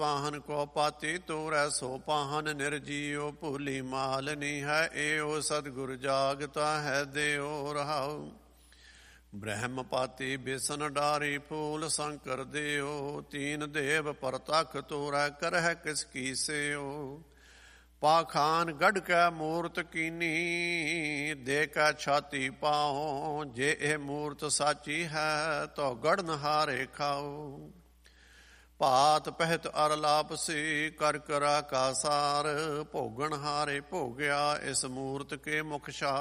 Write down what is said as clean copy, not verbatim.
ਪਾਹਨ ਕੋ ਪਾਤੀ ਤੋਰੈ ਸੋ ਪਾਹਨ ਨਿਰਜੀਉ। ਭੂਲੀ ਮਾਲਨੀ ਹੈ ਏਉ ਸਤਿਗੁਰ ਜਾਗਤਾ ਹੈ ਦਿਓ ਰਹਾਉ। ਬ੍ਰਹਮ ਪਾਤੀ ਬੇਸਨ ਡਾਰੀ ਫੂਲ ਸ਼ੰਕਰ ਦਿਓ। ਤੀਨ ਦੇਵ ਪ੍ਰਤਖ ਤੋਰੈ ਕਰਹਿ ਕਿਸ ਕੀ ਸੇਉ। ਪਾਖਾਨ ਗੜ ਕੈ ਮੂਰਤ ਕੀਨੀ ਦੇ ਕੈ ਛਾਤੀ ਪਾਉ। ਜੇ ਇਹ ਮੂਰਤ ਸਾਚੀ ਹੈ ਤੋ ਗੜਨ ਹਾਰੇ ਖਾਓ। ਭਾਤ ਪਹਿਤ ਅਰ ਲਾਪਸੀ ਕਰ ਕਰਾ ਕਾ ਸਾਰ। ਭੋਗਣ ਹਾਰੇ ਭੋਗਿਆ ਇਸ ਮੂਰਤ ਕੇ ਮੁਖ ਸ਼ਾਰ।